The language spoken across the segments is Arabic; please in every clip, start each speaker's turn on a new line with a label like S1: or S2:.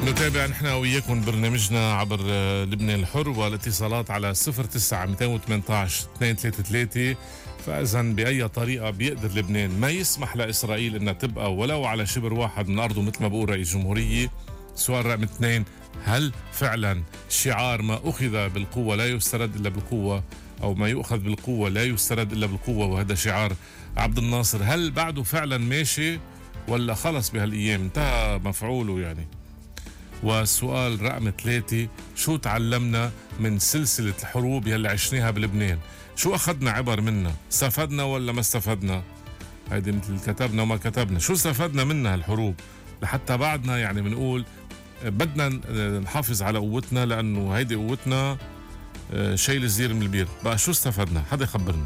S1: نتابع نحن وياكم برنامجنا عبر لبنان الحر والاتصالات على 09 218 233. فإذا بأي طريقة بيقدر لبنان ما يسمح لإسرائيل إنها تبقى ولو على شبر واحد من أرضه مثل ما بقول رئيس الجمهورية. سؤال رقم 2: هل فعلا شعار ما أخذ بالقوة لا يسترد إلا بالقوة، أو ما يؤخذ بالقوة لا يسترد إلا بالقوة، وهذا شعار عبد الناصر، هل بعده فعلا ماشي ولا خلص بهالأيام انتهى مفعوله يعني؟ والسؤال رقم 3: شو تعلمنا من سلسلة الحروب يلي عشناها بلبنان؟ شو أخذنا عبر منها؟ استفدنا ولا ما استفدنا؟ هيدي مثل كتبنا وما كتبنا. شو استفدنا منها الحروب لحتى بعدنا يعني بنقول بدنا نحافظ على قوتنا، لأنه هيدي قوتنا شيل الزير من البير. بقى شو استفدنا؟ حدا يخبرنا.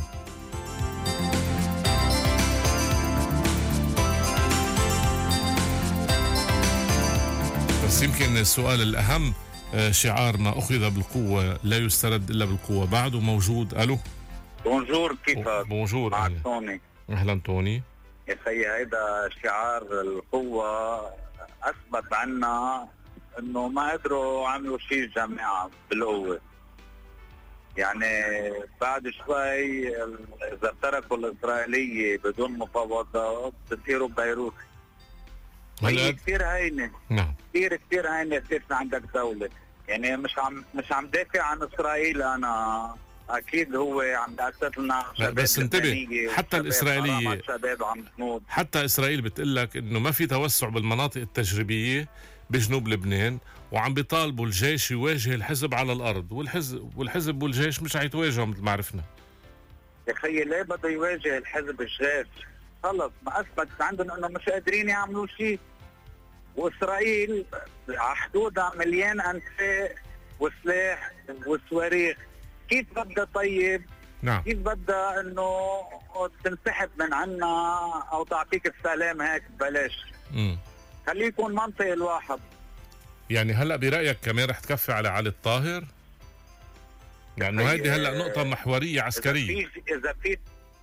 S1: بس يمكن السؤال الأهم، شعار ما أخذ بالقوة لا يسترد إلا بالقوة بعده موجود. ألو
S2: بونجور، كيفك؟
S1: بونجور.
S2: مع توني.
S1: أهلا توني.
S2: يا خيي هيدا شعار القوة أثبت عنا إنه ما قدروا عملوا شيء الجماعة بالقوة. يعني بعد شوي إذا تركوا الإسرائيلية بدون مفاوضات بصيروا بيروت. هي كثير هينة.
S1: نعم.
S2: كثير هينة يصير عندك دولة. يعني مش عم دافع عن إسرائيل أنا. أكيد هو عم يأثر لنا شباب.
S1: بس انتبه، حتى الإسرائيلية حتى إسرائيل بتقلك إنه ما في توسع بالمناطق التجريبية بجنوب لبنان، وعم بيطالبوا الجيش يواجه الحزب على الأرض، والحزب والجيش مش حيتواجهوا مثل ما عرفنا.
S2: يا خيي ليه بده يواجه الحزب الجيش؟ خلص ما أثبت عندهم إنه مش قادرين يعملوا شيء. وإسرائيل على حدودها مليان أنفاق وسلاح وصواريخ. كيف بدها طيب؟
S1: نعم.
S2: كيف بدها انه تنسحب من عنا او تعطيك السلام هيك ببلاش؟ خليه يكون منطقي الواحد.
S1: يعني هلا برأيك كمان رح تكفي على علي الطاهر؟ لأنه يعني هيدي هلا نقطة محورية عسكرية.
S2: إذا في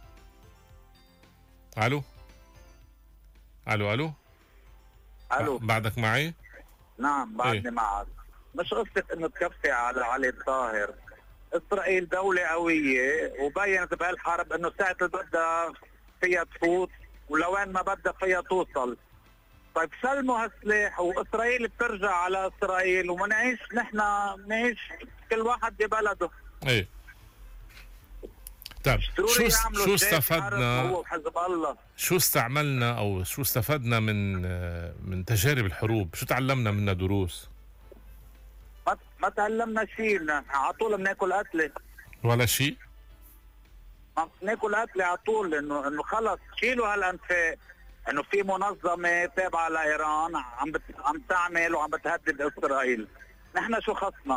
S1: ألو بعدك معي؟
S2: نعم بعدني معك. مش قصة انه تكفي على علي الطاهر. اسرائيل دولة قوية وبينت بهالحرب انه ساعة اللي بدها فيها تفوت ولوين ما بدها فيها توصل. طيب سلموا هالسلاح واسرائيل بترجع على اسرائيل ومنعيش نحن نعيش كل واحد ببلده.
S1: ايه. طيب شو استفدنا؟ شو استعملنا او شو استفدنا من تجارب الحروب؟ شو تعلمنا منها دروس؟
S2: ما تعلمنا شيء، على طول بناكل قتله.
S1: ولا شيء؟
S2: بناكل قتله على طول. انه خلص شيلوا هالانفاق. انه في منظمه تابعه لايران عم تعمل وعم بتهدد اسرائيل. نحن شو خصنا؟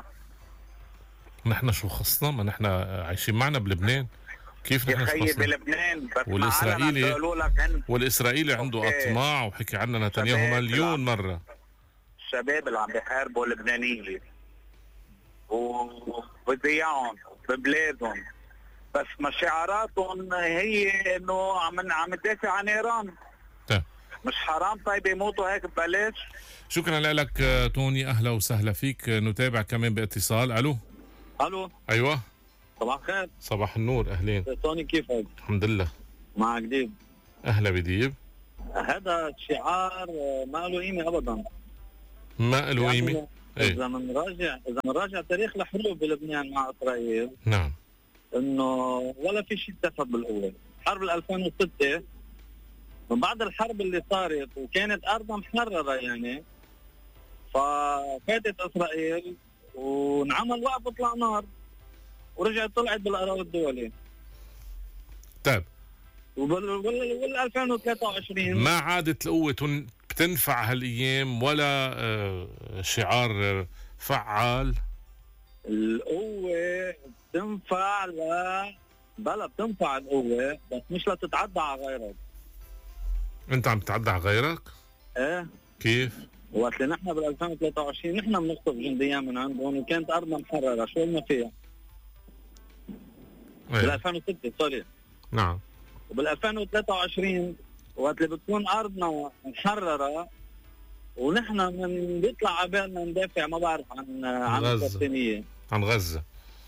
S2: ما نحن
S1: عايشين معنا بلبنان. كيف نحن شو خصنا؟
S2: بلبنان
S1: والاسرائيلي عنده اطماع وحكي عنا نتنياهو مليون مره.
S2: الشباب اللي عم بيحاربوا لبنانيه وبضياعهم ببلادهم، بس مشاعراتهم هي انه عم تدافع عن ايران. مش حرام طيب يموتوا هيك ببلاش؟
S1: شكرا لك توني، اهلا وسهلا فيك. نتابع كمان باتصال. الو. ايوه
S2: صباح الخير.
S1: صباح النور، اهلين
S2: توني، كيفك؟
S1: الحمد لله.
S2: معك ديب.
S1: اهلا بديب.
S2: هذا الشعار ما له قيمه ابدا.
S1: ما له قيمه؟
S2: إذا منراجع تاريخ الحروب بلبنان مع إسرائيل.
S1: نعم.
S2: إنه ولا في شيء استفاد بالقوة. حرب 2006 من بعد الحرب اللي صارت وكانت أرضها محررة يعني، ففاتت إسرائيل ونعمل وقف اطلع نار ورجعت طلعت بالأراضي الدولية.
S1: طيب.
S2: وال 2023
S1: ما عادت القوة بتنفع هالأيام ولا شعار فعال؟
S2: القوة بتنفع بلا بتنفع القوة، بس مش لتتعدى على غيرك.
S1: انت عم تتعدى على غيرك؟
S2: ايه.
S1: كيف؟
S2: وقت اللي نحن بال 2023 نحن بنخطف جنديان من عندهم وكانت ارضنا محررة، شو قلنا فيها؟ بال 2006 سوري.
S1: نعم.
S2: وبال 2023 وقت اللي بتكون ارضنا محررة ونحن من بيطلع على بالنا ندافع ما بعرف عن الفلسطينيين،
S1: عن غزة.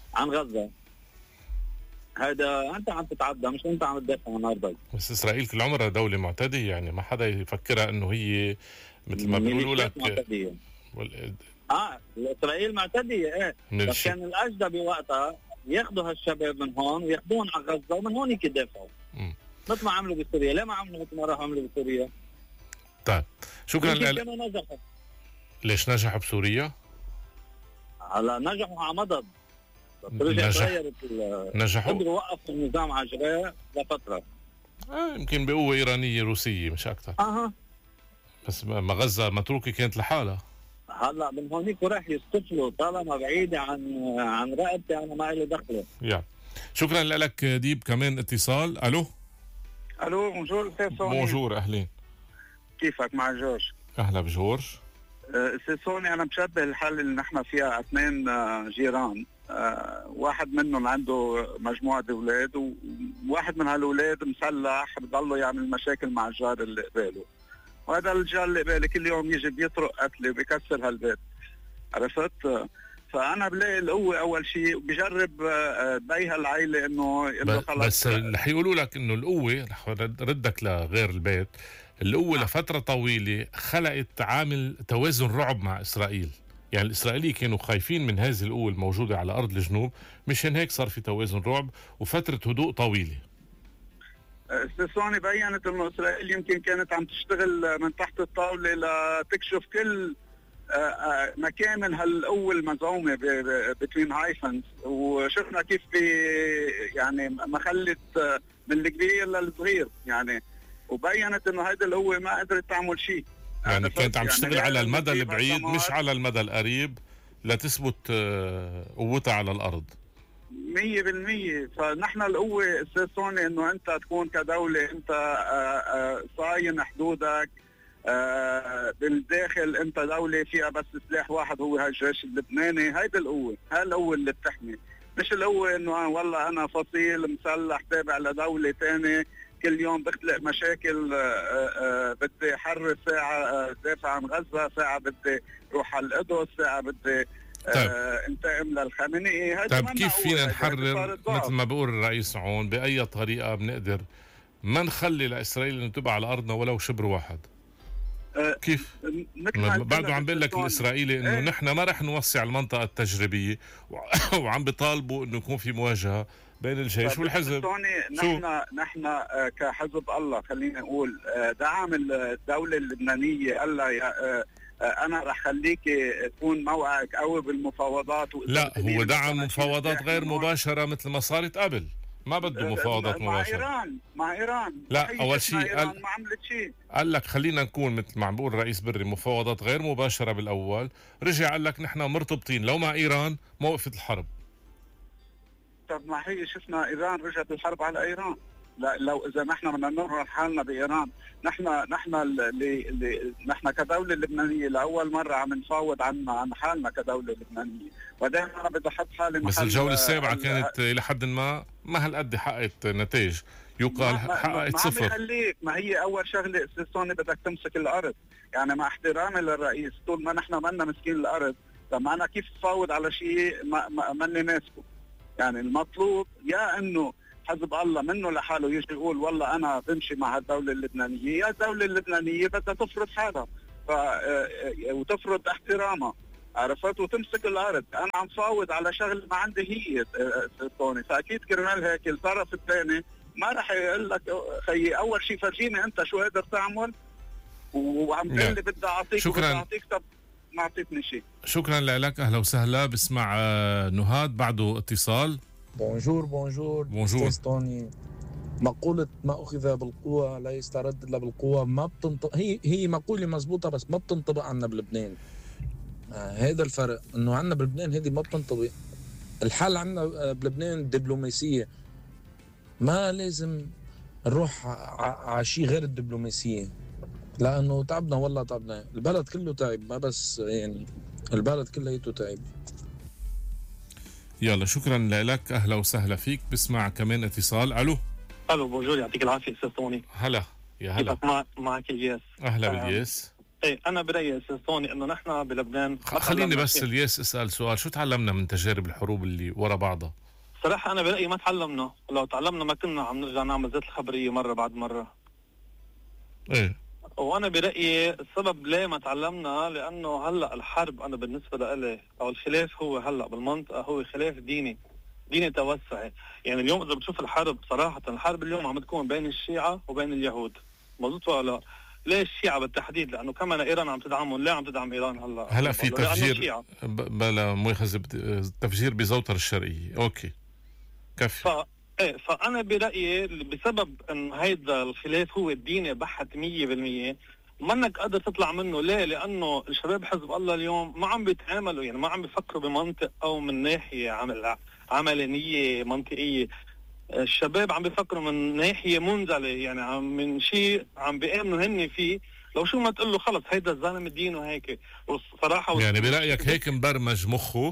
S2: هذا انت عم تتعدى، مش انت عم تدافع عن ارضك.
S1: بس اسرائيل كل عمرها دولة معتدية، يعني ما حدا يفكرها انه هي مثل ما بيقولوا لك
S2: معتدية. اسرائيل معتدية ايه، بس كان الاجدى بوقتها ياخذوا هالشباب من هون وياخذوهم على غزة ومن هون يدافعوا مثل ما عملوا بسوريا. ليه ما عملوا مثل ما راحوا عملوا بسوريا؟
S1: طيب شكرا
S2: كانوا نجحوا.
S1: ليش نجحوا بسوريا؟
S2: هلا نجحوا على مضض،
S1: نجحوا
S2: قدروا وقفوا النظام عجراه لفترة.
S1: يمكن بقوة إيرانية روسية مش أكثر. بس ما غزة متروكة كانت لحالها.
S2: هلا من هونيك وراح يستفلوا طالما بعيدة عن رقبتي أنا ما إلي دخله.
S1: شكرا لك ديب. كمان اتصال. ألو
S2: بونجور أستاذ سوني.
S1: بونجور أهلين.
S2: كيفك مع جورج؟
S1: أهلا بجورج.
S2: أستاذ سوني أنا بشبه الحالة اللي نحن فيها اثنين جيران، واحد منهم عنده مجموعة أولاد وواحد من هالأولاد مسلح بضله يعمل مشاكل مع الجار اللي قباله، وهذا الجار اللي قبالي كل يوم يجي بيطرق قتلي وبيكسر هالبيت. عرفت؟ فأنا بلاقي القوة أول شيء وبجرب بي هالعائلة إنه خلاص.
S1: بس رح يقولوا لك إنه القوة، رح ردك لغير البيت، القوة لفترة طويلة خلقت عامل توازن رعب مع إسرائيل. يعني الإسرائيليين كانوا خايفين من هذه القوة الموجودة على أرض الجنوب، مشان هيك صار في توازن رعب وفترة هدوء طويلة.
S2: استاذ سوني بيّنت انه اسرائيل يمكن كانت عم تشتغل من تحت الطاولة لتكشف كل مكان من هالقوة المزعومة بين هايفنز، وشفنا كيف يعني ما خلت من الكبير للصغير يعني، وبيّنت انه هيدي القوة ما قدرت تعمل شيء.
S1: يعني كانت عم تشتغل يعني على المدى البعيد مش على المدى القريب لتثبت قوتها على الأرض
S2: 100%. فنحن القوة استاذ سوني انه انت تكون كدولة انت صاين حدودك بالداخل، انت دولة فيها بس سلاح واحد هو هالجيش اللبناني. هيدي القوة، هالقوة اللي بتحمي، مش القوة انه والله انا فصيل مسلح تابع لدولة تانية كل يوم بخلق مشاكل. بدي حرر ساعة دافع عن غزة، ساعة بدي روح على القدس، ساعة بدي انتقم للخامنئي.
S1: طيب كيف فينا نحرر مثل ما بقول الرئيس عون بأي طريقة بنقدر ما نخلي لإسرائيل انه تبقى على أرضنا ولو شبر واحد؟ كيف؟ بعده عم بقول لك الإسرائيلي انه نحن ما رح نوسع المنطقة التجريبية وعم بيطالبوا انه يكون في مواجهة بين الجيش والحزب.
S2: نحن كحزب الله خلينا نقول دعم الدولة اللبنانية. قال لها انا رح خليك تكون موقعك قوي بالمفاوضات.
S1: لا هو دعم مفاوضات غير مباشرة مثل ما صارت قبل، ما بده مفاوضات مباشرة
S2: مع إيران.
S1: لا أول شيء
S2: قال ما عملت شيء،
S1: قال لك خلينا نكون مثل ما عم بقول الرئيس بري مفاوضات غير مباشرة بالأول، رجع قال لك نحن مرتبطين لو مع إيران ما وقفت الحرب.
S2: طب ما هي شفنا إيران رجعت الحرب على إيران. لا لو إذا نحن بدنا نروح حالنا بإيران، نحن كدولة لبنانية لأول مرة عم نفاوض عن حالنا كدولة لبنانية، ودائما أنا بدي أحط حالي.
S1: بس الجولة السابعة كانت إلى حد ما هالقد حققت نتائج، يقال حققت صفر.
S2: ما بخليك، ما هي أول شغلة استاذ سوني بدك تمسك الأرض. يعني مع احترامي للرئيس طول ما نحن منا مسكين الأرض، طب أنا كيف تفاوض على شيء ماني ماسكه؟ يعني المطلوب يا انه حزب الله منه لحاله يجي يقول والله انا بمشي مع الدوله اللبنانيه، يا الدوله اللبنانيه بدها تفرض حالها وتفرض احترامها، عرفت، وتمسك الارض. انا عم فاوض على شغله ما عندي هي سوني، فاكيد كرمال هيك الطرف الثاني ما راح يقول لك خيي اول شيء فرجيني انت شو قادر تعمل، وعم تقول لي بدي اعطيك
S1: شكرا.
S2: طب ما اعطيتني شيء.
S1: شكرا لك. اهلا وسهلا. بسمع نهاد بعده اتصال.
S3: بونجور استاذ توني. مقولة ما أخذ بالقوة لا يسترد إلا بالقوة ما بتنطبق، هي مقولة مزبوطة بس ما بتنطبق عنا بلبنان. هذا الفرق، إنه عنا بلبنان هذه ما بتنطبق. الحل عنا بلبنان الدبلوماسية، ما لازم نروح على شيء غير الدبلوماسية، لأنه تعبنا والله تعبنا، البلد كله تعب، ما بس يعني البلد كليته تعب.
S1: يلا شكرا لك. أهلا وسهلا فيك. بسمع كمان اتصال.
S4: ألو بونجور، يعطيك العافية أستاذ توني.
S1: هلا يا هلا.
S4: معك الياس.
S1: أهلا بالياس.
S4: ايه انا برايي استاذ طوني انه نحن بلبنان
S1: خليني بس الياس اسال سؤال، شو تعلمنا من تجارب الحروب اللي ورا بعضها؟
S4: صراحه انا برايي ما تعلمنا، ولو تعلمنا ما كنا عم نرجع نعمل ذات الخبريه مره بعد مره.
S1: ايه
S4: وانا برايي السبب ليه ما تعلمنا لانه هلا الحرب انا بالنسبه لي او الخلاف هو هلا بالمنطقه هو خلاف ديني توسعي. يعني اليوم اذا بتشوف الحرب صراحه الحرب اليوم عم تكون بين الشيعة وبين اليهود، مظبوط ولا لا؟ ليش الشيعة بالتحديد؟ لانه كمان ايران عم تدعمهم. ليه عم تدعم ايران
S1: هلا في تفجير بلا مؤاخذه تفجير بزوطر الشرقيه. اوكي كفي.
S4: فانا برايي بسبب انه هيدا الخلاف هو الديني بحت 100%، منك قادر تطلع منه. ليه؟ لانه الشباب حزب الله اليوم ما عم بيتعاملوا، يعني ما عم بيفكروا بمنطق او من ناحيه عملانيه منطقيه. الشباب عم بيفكروا من ناحيه منزله، يعني من شيء عم بيامنوا هن فيه. لو شو ما تقول له خلص هيدا الزلمه دينه هيك. والصراحه
S1: يعني برايك هيك مبرمج مخه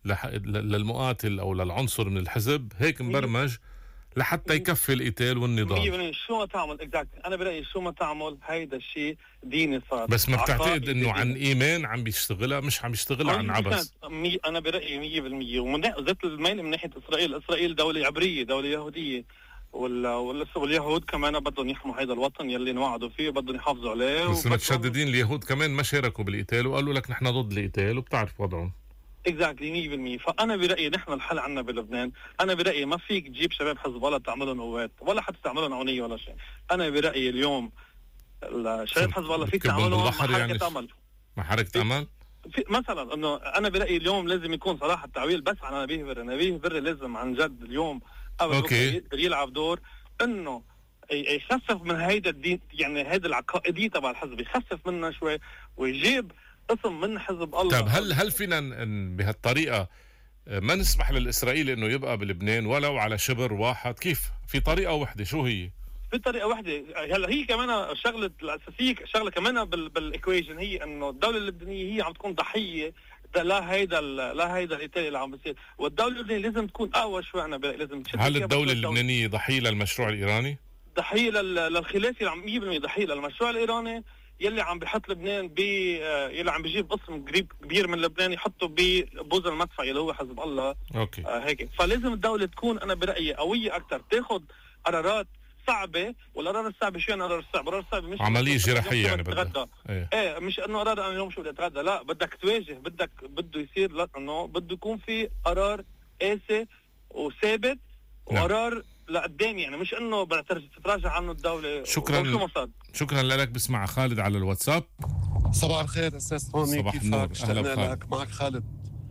S1: للمقاتل او للعنصر من الحزب، هيك مبرمج لحتى يكفي القتال والنضال.
S4: شو ما تعمل انا برايي شو ما تعمل هيدا الشيء ديني صار.
S1: بس ما بتعتقد انه عن ايمان عم بيشتغلها، مش عم يشتغلها عن عبث؟
S4: انا برايي 100%. ومن ذات الميل من ناحيه اسرائيل دوله عبريه، دوله يهوديه، واليهود كمان بدهم يحموا هذا الوطن يلي انوعدوا فيه، بدهم يحافظوا عليه.
S1: بس متشددين اليهود كمان ما شاركوا بالقتال وقالوا لك نحن ضد القتال، وبتعرف وضعهم.
S4: اكزاكتلي 100%. فانا برايي نحن الحل عنا بلبنان، انا برايي ما فيك تجيب شباب حزب الله تعملهم قوات ولا حتى تعملهم عنيه ولا شيء. انا برايي اليوم الشباب حزب الله فيك تعملهم مع حركه يعني امل.
S1: مع حركه امل
S4: مثلا انه انا برايي اليوم لازم يكون صراحه التعويل بس على نبيه بري لازم عن جد اليوم يلعب دور انه يخفف من هيدا الدين، يعني هيدا العقائديه تبع الحزب يخفف منها شوي ويجيب اسم من حزب الله.
S1: طيب هل فينا بهالطريقه ما نسمح للاسرائيلي انه يبقى بلبنان ولو على شبر واحد؟ كيف؟ في طريقه واحده، شو هي؟
S4: في طريقه واحده. هلا هي كمان شغله الاساسيه، شغله كمان بالايكويشن، هي انه الدوله اللبنانيه هي عم تكون ضحيه لا هيدا القتال اللي عم بيصير، والدوله اللبنانيه لازم تكون اقوى شوي. انا لازم تشد.
S1: هل الدوله اللبنانيه ضحيه للمشروع الايراني؟
S4: ضحيه للخلاف اللي عم 100% ضحيه للمشروع الايراني يلي عم بيحط لبنان يلي عم بيجيب قسم كبير من لبنان يحطه ببوز المدفع اللي هو حزب الله.
S1: اوكي.
S4: هيك فلازم الدوله تكون انا برايي قويه اكثر، تاخذ قرارات صعبه. والقرار الصعب شو يعني قرار صعب؟ قرار صعب مش
S1: عمليه جراحيه يعني
S4: بدك ايه مش انه قرار انا اليوم شو بدي اتغدى، لا بدك تواجه، بده يصير انه بده يكون في قرار قاسي وثابت وقرار لقدام، يعني مش انه تتراجع عنه الدوله.
S1: شكرا لك. بسمع خالد على الواتساب.
S5: صباح الخير استاذ طوني،
S1: صباح النور.
S5: اشتقنا لك. معك خالد.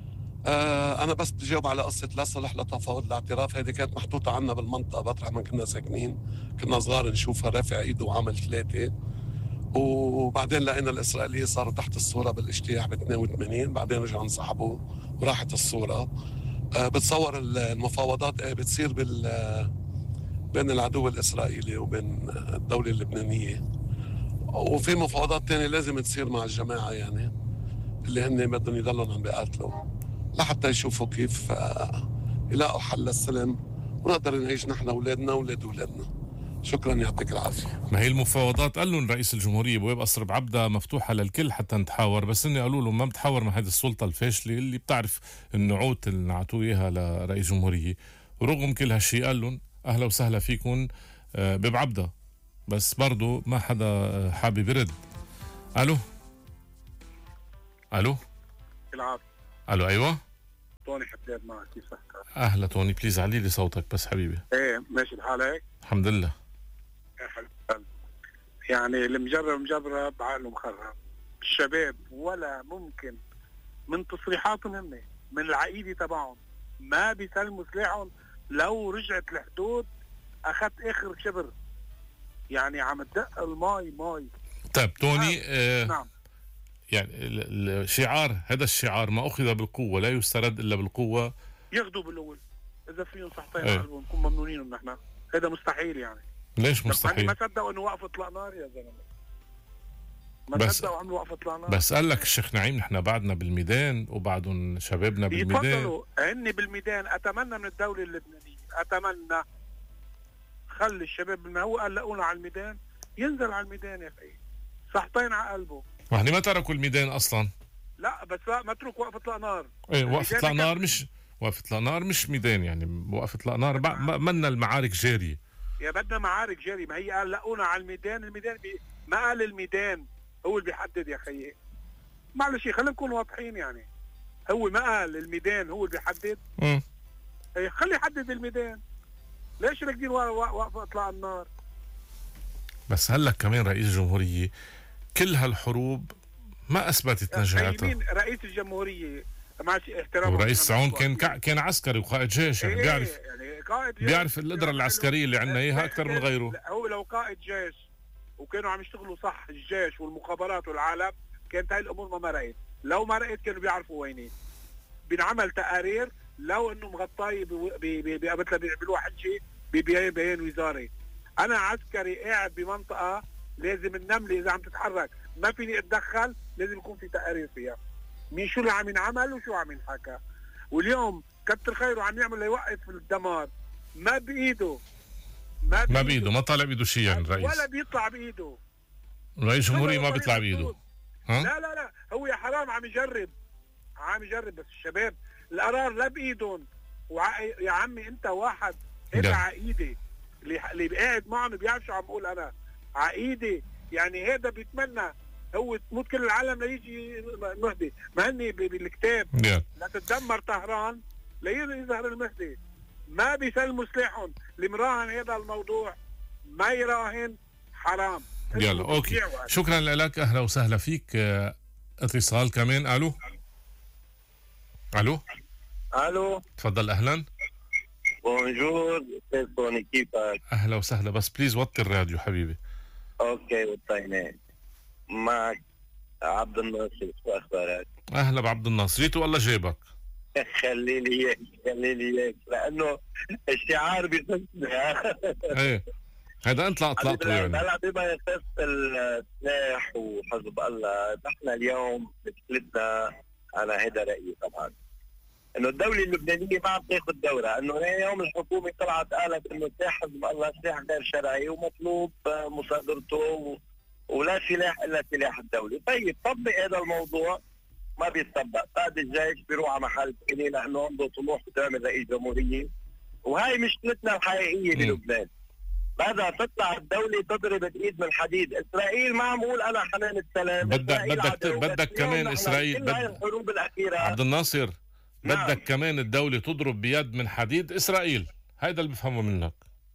S5: انا بس بدي جاوب على قصه لا صلح لا تفاوض الاعتراف. هذه كانت محطوطه عنا بالمنطقه مطرح ما كنا ساكنين، كنا صغار نشوفها رافع ايده وعامل 3، وبعدين لقينا الاسرائيليه صاروا تحت الصوره بالاجتياح ب 82، بعدين رجعوا انسحبوا وراحت الصوره. بتصور المفاوضات بتصير بين العدو الإسرائيلي وبين الدولة اللبنانية، وفي مفاوضات تانية لازم تصير مع الجماعة يعني اللي هن بدهم يضلوا عم بيقاتلوا لحتى يشوفوا كيف يلاقوا حل للسلم ونقدر نعيش نحن أولادنا وأولاد أولادنا. شكرا، يعطيك العافية.
S1: ما هي المفاوضات قال لهم رئيس الجمهورية بواب قصر بعبدة مفتوحة للكل حتى نتحاور، بس إني قالوا له ما بتحاور مع هذه السلطة الفاشلة اللي بتعرف النعوت اللي نعطوه إياها لرئيس الجمهورية. ورغم كل هالشيء قال لهم أهلا وسهلا فيكم ببعبدة، بس برضو ما حدا حابب يرد. ألو
S6: العافية.
S1: ألو أيوة
S6: توني حبيب معك، كيف صحتك؟
S1: أهلا توني، بليز علي لي صوتك بس حبيبي.
S6: ايه ماشي الحال هيك؟
S1: الحمد لله.
S6: يعني اللي مجرب عقله مخرب. الشباب ولا ممكن من تصريحاتهم هم من العقيدة تبعهم ما بيسلموا سلاحهم. لو رجعت الحدود اخذت اخر شبر، يعني عم تدق الماي.
S1: طيب توني
S6: نعم.
S1: يعني الشعار، هذا الشعار ما اخذ بالقوه لا يسترد الا بالقوه.
S6: ياخذوا بالاول اذا فيهم صحتين على قلبهم نكون ممنونين نحن. هذا مستحيل يعني.
S1: ليش مستحيل؟
S6: ما صدقوا انه وقفوا طلع نار يا زلمه، ما صدقوا عملوا وقفوا طلع نار.
S1: بس قال لك الشيخ نعيم نحن بعدنا بالميدان وبعدهم شبابنا بالميدان.
S6: يتفضلوا هن بالميدان. اتمنى من الدوله اللبنانيه، اتمنى خلي الشباب ما هو قال لقونا على الميدان ينزل على الميدان يا اخي، صحتين على قلبه.
S1: يعني ما تركوا الميدان اصلا.
S6: لا بس متروك وقفة الأنهار.
S1: ايه وقفة الأنهار مش وقفة الأنهار مش ميدان، يعني وقفة الأنهار منا المعارك جارية.
S6: يا بدنا معارك جاري، ما هي قال لقونا على الميدان، ما قال الميدان هو اللي بيحدد يا خيي. معلش خلينا نكون واضحين، يعني هو ما قال الميدان هو اللي بيحدد. خلي يحدد الميدان، ليش راكدين وقفة اطلاع النار؟
S1: بس هلك كمان رئيس الجمهورية كل هالحروب ما اثبتت نجاعتها.
S6: مين رئيس الجمهورية؟ مع احترام
S1: ورئيس سعون كان عسكري وقائد جيش، يعني بيعرف القدرة العسكرية اللي عندنا اياها اكثر من غيره.
S6: هو لو قائد جيش وكانوا عم يشتغلوا صح الجيش والمخابرات والعالم كانت هاي الامور ما مرقت. لو مرقت كانوا بيعرفوا وينين. بنعمل تقارير لو انه مغطاي مثل بيعملوها حجي ببيان وزاري. انا عسكري قاعد بمنطقة لازم النملة اذا عم تتحرك ما فيني اتدخل، لازم يكون في تقارير فيها مين شو اللي عم ينعمل وشو عم ينحكى. واليوم كتر خيره عم يعمل ليوقف الدمار، ما بايده ما
S1: طالع بايده شيء يعني الرئيس،
S6: ولا بيطلع بايده.
S1: رئيس الجمهورية ما بيطلع بايده.
S6: لا هو يا حرام عم يجرب بس الشباب القرار لا بايدهم. يا عمي انت واحد هذا عقيدة اللي قاعد معهم بيعرف شو عم اقول انا. عقيدة يعني هذا بيتمنى هو تموت كل العالم ليجي المهدي، ما هني بالكتاب لا تتدمر طهران ليظهر المهدي. ما بيسلموا سلاحهم. اللي مراهن هذا الموضوع ما يراهن حرام.
S1: يلا اوكي، شكرا لك، اهلا وسهلا فيك. اتصال كمان. الو تفضل. اهلا.
S7: بونجور استاذ توني، كيفك؟
S1: اهلا وسهلا، بس بليز وطي الراديو حبيبي.
S7: اوكي وطيناه. معك عبد الناصر، شو اخبارك؟
S1: اهلا بعبد الناصر، جيت والله جيبك.
S7: خلي لي اياك لانه الشعار بيخصني.
S1: ايه هذا انت اطلقته يعني.
S7: هلا بما يخص السلاح وحزب الله، نحن اليوم مشكلتنا، انا هذا رايي طبعا، انه الدوله اللبنانيه ما عم تاخذ دورها. انه اليوم الحكومه طلعت قالت انه سلاح حزب الله سلاح غير شرعي ومطلوب مصادرته ولا سلاح الا سلاح الدوله. طيب طبق هذا الموضوع، ما بيتطبق. قائد الجيش بيروح على محل ثاني لانه عنده طموح قدام الرئيس الجمهوريه، وهي مشكلتنا الحقيقيه بلبنان. بعدها تطلع الدولة تضرب بإيد من حديد. إسرائيل ما عم أقول أنا حنان السلام،
S1: بدك كمان إسرائيل
S7: الحروب الأخيرة
S1: عبد الناصر.
S7: نعم.
S1: بدك كمان الدولة تضرب بيد من حديد إسرائيل، هيدا اللي بفهمه منك.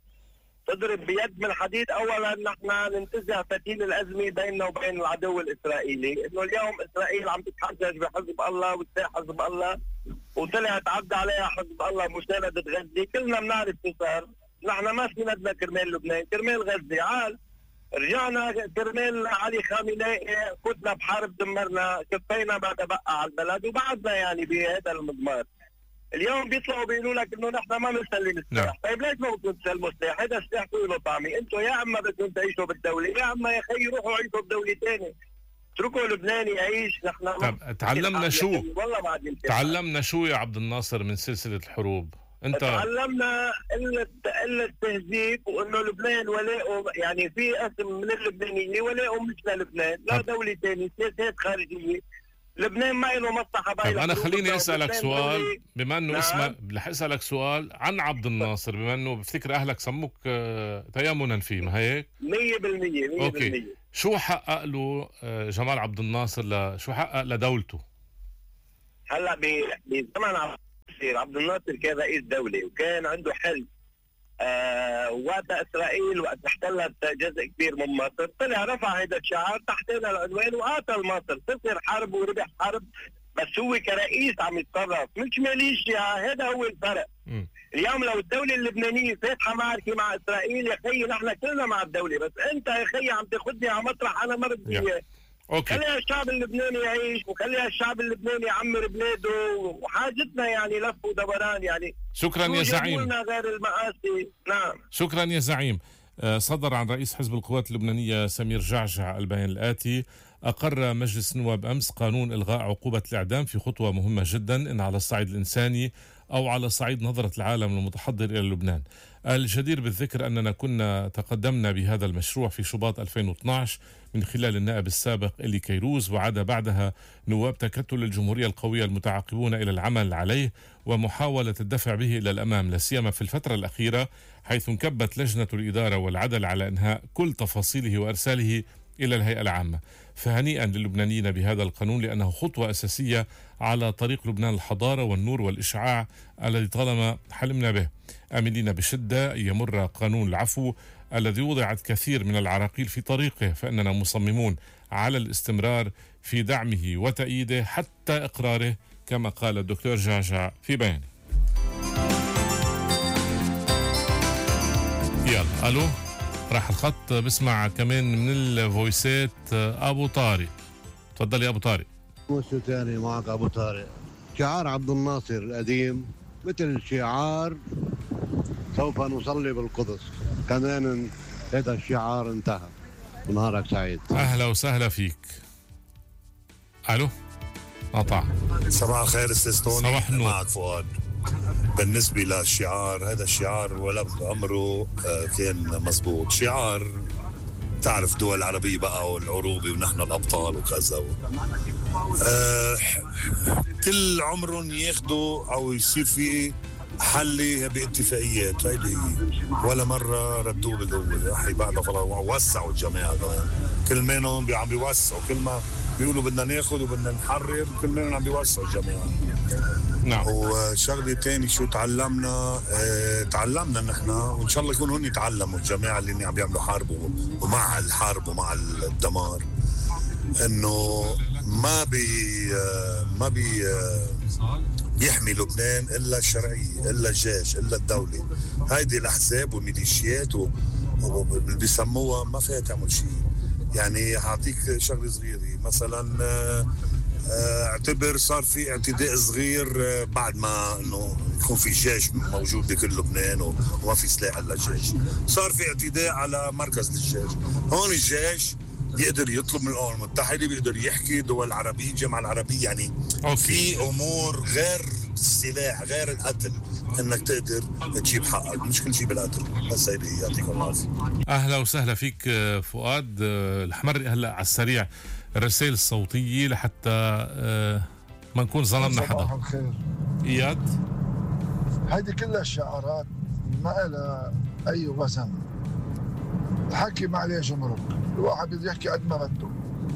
S7: تضرب بيد من حديد. أولا نحن ننتزع فتيل الأزمة بيننا وبين العدو الإسرائيلي. إنه اليوم إسرائيل عم تتحجج بحزب الله وسلاح حزب الله، وطلعت عدى عليها حزب الله مشاهدة غزة. كلنا بنعرف شو صار. نحن ما سندنا كرمال لبنان، كرمال غزة. عال رجعنا كرمال علي خامنئي، كنا بحرب دمرنا، كفينا ما تبقى على البلد وبعدنا يعني بهذا المضمار. اليوم بيطلعوا بيقولوا لك انه نحن ما بنسلم السلاح. طيب ليش ما بدكم تسلموا السلاح؟ هذا السلاح له طعمه. انتم يا اما بدكم تعيشوا بالدوله، يا اما يا خيي روحوا عيشوا بدوله ثانيه. اتركوا لبنان يعيش. نحن
S1: طب تعلمنا شو؟ تعلمنا شو يا عبد الناصر من سلسله الحروب؟
S7: تعلمنا قلة تهذيب، وانه لبنان ولاؤه يعني في قسم من اللبنانيين ولاؤه مش للبنان، لا دولة ثانية، سياسات خارجية. لبنان ما له مصلحة باي.
S1: طب انا خليني اسالك سؤال، بما انه اسمه رح اسالك سؤال عن عبد الناصر، بما انه بفتكر اهلك سموك تيمنا فيه، ما هيك؟
S7: 100%.
S1: اوكي، شو حقق له جمال عبد الناصر شو حقق لدولته؟
S7: هلا بزمن عبد الناصر كان رئيس دولة وكان عنده حلم. وقت إسرائيل وقت احتلت جزء كبير من مصر، طلع رفع هذا الشعار تحت هذا العنوان وقاتل مصر. تصير حرب وربح حرب، بس هو كرئيس عم يتصرف مش ميليشيا. هذا هو الفرق. اليوم لو الدولة اللبنانية فاتحة معركة مع إسرائيل، يا خيي نحن كلنا مع الدولة، بس أنت يا خيي عم تاخذني على مطرح أنا ما بدي إياه. خليها الشعب اللبناني يعيش، وخليها الشعب اللبناني يعمر بلاده، وحاجتنا يعني لف ودوران يعني.
S1: شكرا يا زعيم.
S7: غير المآسي. نعم
S1: شكرا يا زعيم. صدر عن رئيس حزب القوات اللبنانية سمير جعجع البيان الآتي: أقر مجلس النواب أمس قانون إلغاء عقوبة الإعدام في خطوة مهمة جدا إن على الصعيد الإنساني أو على صعيد نظرة العالم المتحضر إلى لبنان. الجدير بالذكر أننا كنا تقدمنا بهذا المشروع في شباط 2012 من خلال النائب السابق إلي كيروز، وعاد بعدها نواب تكتل الجمهورية القوية المتعاقبون إلى العمل عليه ومحاولة الدفع به إلى الأمام، لا سيما في الفترة الأخيرة حيث انكبت لجنة الإدارة والعدل على إنهاء كل تفاصيله وإرساله إلى الهيئة العامة. فهنيئا للبنانيين بهذا القانون لأنه خطوة أساسية على طريق لبنان الحضارة والنور والإشعاع الذي طالما حلمنا به، آملين بشدة أن يمر قانون العفو الذي وضعت كثير من العراقيل في طريقه، فإننا مصممون على الاستمرار في دعمه وتأييده حتى إقراره كما قال الدكتور جعجع في بيانه. يلا ألو، راح الخط بسمع كمان من الفويسات أبو طارق. تفضل يا أبو طارق.
S8: موسو تاني معك أبو طارق. شعار عبد الناصر القديم مثل شعار سوف نصلي بالقدس، كمان هذا الشعار انتهى. ونهارك سعيد.
S1: أهلا وسهلا فيك. ألو قطع.
S9: صباح الخير استاذ
S1: صباح النور.
S9: معك فؤاد. بالنسبة للشعار، هذا الشعار ولا عمره كان مزبوط. شعار تعرف دول العربية بقى والعروبة ونحن الأبطال وكذا كل عمرهم ياخدوا أو يصير فيه حل باتفاقيات، هيدي ولا مرة ردوه بقوة. أحي بعد خلاص وسعوا الجماعة كمان، كل منهم عم بيوسعوا، كل ما بيقولوا بدنا ناخذ وبدنا نحرر كل منهم عم بيوسعوا الجماعة.
S1: نعم.
S9: وشغله تاني شو تعلمنا؟ تعلمنا نحن، وان شاء الله يكونوا هن يتعلموا الجماعه اللي عم بيعملوا حرب ومع الحرب ومع الدمار، انه ما بيحمي لبنان الا الشرعيه، الا الجيش، الا الدوله. هيدي الاحزاب والميليشيات واللي بيسموها ما فيها تعمل شيء. يعني هعطيك شغله صغيره مثلا، اعتبر صار في اعتداء صغير بعد ما انه يكون في جيش موجود بكل لبنان وما في سلاح الا الجيش، صار في اعتداء على مركز الجيش. هون الجيش بيقدر يطلب من الامم المتحده، بيقدر يحكي دول العربيه، الجامعه العربيه، يعني في امور غير السلاح غير القتل انك تقدر تجيب حقك، مش كل شيء بالقتل. بس هيدي يعطيكم العافيه.
S1: اهلا وسهلا فيك فؤاد. الحمر هلا على السريع الرسائل الصوتيه لحتى ما نكون ظلمنا حدا.
S10: صباح الخير
S1: اياد.
S10: هيدي كلها الشعارات ما لها اي وزن. الحكي ما عليه جمرك، الواحد بده يحكي قد ما بده.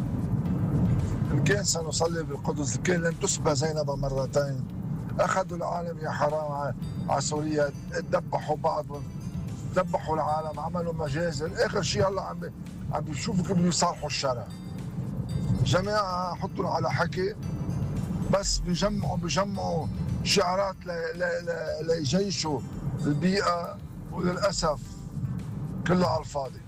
S10: إن كان سنصلي بالقدس، إن كان لن تسبى زينب مرتين، أخذوا العالم يا حرام على سوريا، دبحوا بعض، دبحوا العالم، عملوا مجازر، آخر شيء هلا عم بيشوفوا كيف بيصالحوا الشرع. جماعة حطوا على حكي بس بيجمعوا شعارات ليجيشوا البيئة، وللأسف كله على الفاضي.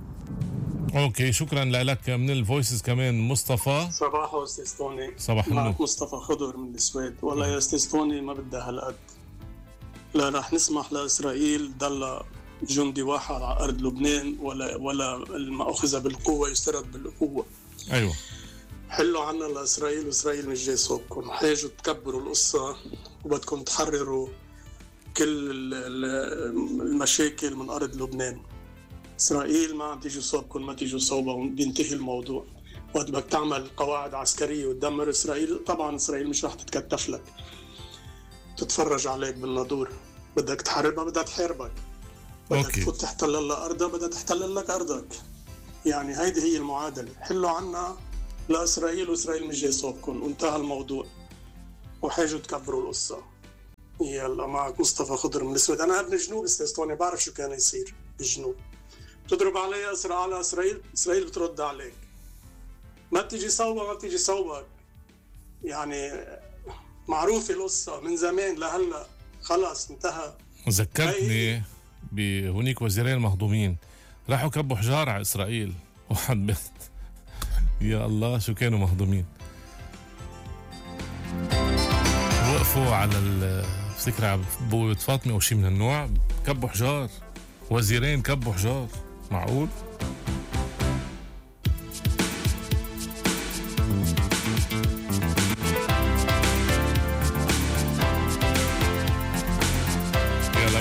S1: اوكي، شكرا لك. من الفويسز كمان مصطفى.
S11: صباح استاذ توني.
S1: صباح النور.
S11: مصطفى خضر من السويد. والله يا استاذ توني ما بدها هالقد، لا رح نسمح لاسرائيل ضل جندي واحد على ارض لبنان، ولا ما اخذ بالقوه يسترد بالقوه.
S1: ايوه،
S11: حلوا عنا لاسرائيل، واسرائيل مش جاي صوبكم. حاجوا تكبروا القصه وبدكم تحرروا كل المشاكل من ارض لبنان. إسرائيل ما عم تيجي صوبكم، ما تيجوا صوبها وبينتهي الموضوع. وقت بدك تعمل قواعد عسكرية وتدمر إسرائيل، طبعاً إسرائيل مش رح تتكتف لك تتفرج عليك بالنادور. بدك تحاربها بدها تحاربك، بدك تفوت تحتل لها أرضها بدها تحتل لك أرضك. يعني هيدي هي المعادلة. حلوا عنا لإسرائيل، وإسرائيل مش جاي صوبكم، وانتهى الموضوع. وحاجوا تكبروا القصة. يلا معك مصطفى خضر من السويد. أنا ابن جنوب استاذ توني، بعرف شو كان يصير بالجنوب. تضرب علي على إسرائيل بترد عليك. ما بتيجي صوبك. يعني معروفة القصة من زمان لهلا، خلاص انتهى.
S1: ذكرتني بهونيك وزيرين المهضومين راحوا كبوا حجار على إسرائيل. واحد بيت يا الله شو كانوا مهضومين. وقفوا على بفتكر على بوابة فاطمة أو شيء من النوع، كبوا حجار. وزيرين كبوا حجار، معقول؟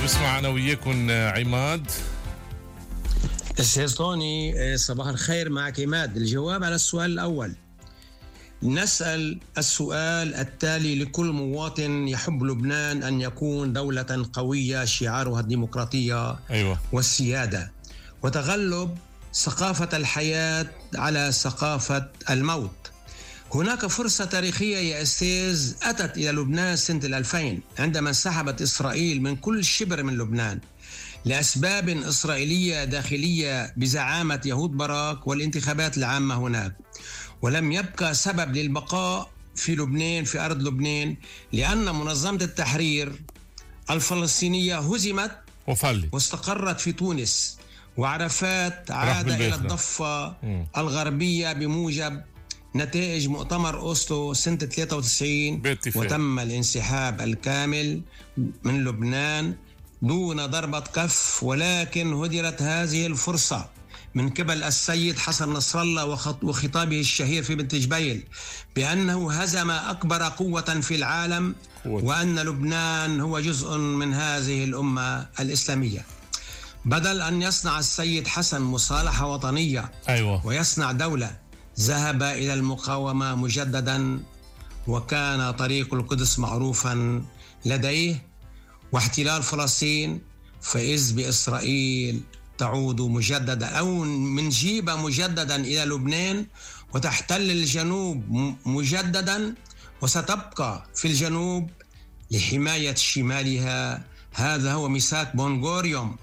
S1: بسمع أنا وياكم عماد.
S12: أستاذ طوني صباح الخير، معك عماد. الجواب على السؤال الأول، نسأل السؤال التالي لكل مواطن يحب لبنان أن يكون دولة قوية شعارها الديمقراطية والسيادة وتغلب ثقافة الحياة على ثقافة الموت. هناك فرصة تاريخية يا أستاذ أتت إلى لبنان سنة 2000 عندما انسحبت إسرائيل من كل شبر من لبنان لأسباب إسرائيلية داخلية بزعامة يهود باراك والانتخابات العامة هناك، ولم يبقى سبب للبقاء في لبنان في أرض لبنان لأن منظمة التحرير الفلسطينية هزمت واستقرت في تونس، وعرفات عاد إلى الضفة الغربية بموجب نتائج مؤتمر أوسلو سنة 93 وتم الانسحاب الكامل من لبنان دون ضربة كف. ولكن هدرت هذه الفرصة من قبل السيد حسن نصر الله وخطابه الشهير في بنت جبيل بأنه هزم أكبر قوة في العالم وأن لبنان هو جزء من هذه الأمة الإسلامية. بدل أن يصنع السيد حسن مصالحة وطنية ويصنع دولة، ذهب إلى المقاومة مجددا وكان طريق القدس معروفا لديه واحتلال فلسطين، فإذ بإسرائيل تعود مجددا أو من جيبة مجددا إلى لبنان وتحتل الجنوب مجددا وستبقى في الجنوب لحماية شمالها. هذا هو ميثاق بنغوريوم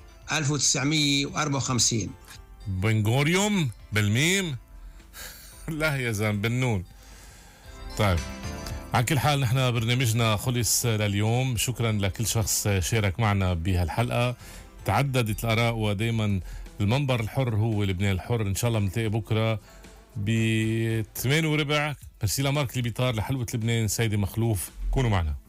S12: 1954.
S1: بنغوريوم بالميم؟ لا يا زلمة بالنون. طيب على كل حال نحن برنامجنا خلص لليوم. شكرا لكل شخص شارك معنا بهالحلقة. تعددت الآراء ودايما المنبر الحر هو لبنان الحر. إن شاء الله بنتلاقي بكرة ب8:15. مرسيلا مارك اللي بيطار لحلوة لبنان سيدي مخلوف. كونوا معنا.